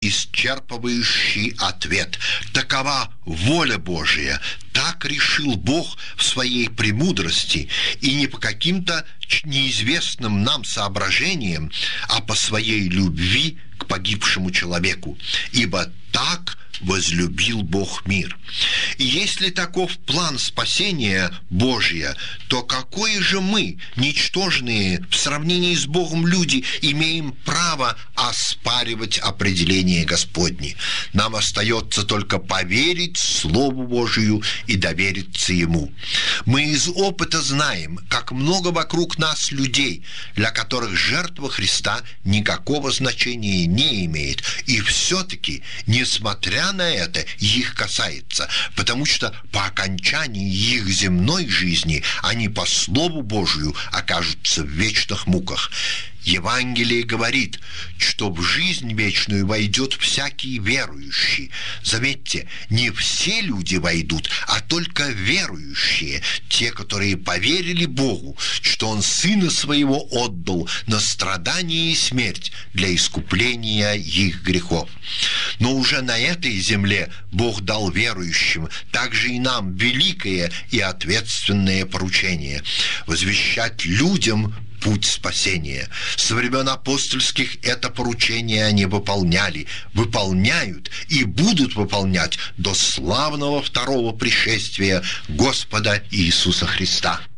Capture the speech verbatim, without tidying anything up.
исчерпывающий ответ. Такова воля Божия. Так решил Бог в своей премудрости, и не по каким-то неизвестным нам соображениям, а по своей любви к погибшему человеку. Ибо так возлюбил Бог мир. И если таков план спасения Божия, то какое же мы, ничтожные в сравнении с Богом люди, имеем право оспаривать определение Господне? Нам остается только поверить Слову Божию и довериться Ему. Мы из опыта знаем, как много вокруг нас людей, для которых жертва Христа никакого значения не имеет, и все-таки, несмотря на это, их касается, потому что по окончании их земной жизни они по Слову Божию окажутся в вечных муках. Евангелие говорит, что в жизнь вечную войдет всякий верующий. Заметьте, не все люди войдут, а только верующие, те, которые поверили Богу, что Он Сына Своего отдал на страдание и смерть для искупления их грехов. Но уже на этой земле Бог дал верующим, также и нам, великое и ответственное поручение – возвещать людям путь спасения. Со времен апостольских это поручение они выполняли, выполняют и будут выполнять до славного второго пришествия Господа Иисуса Христа.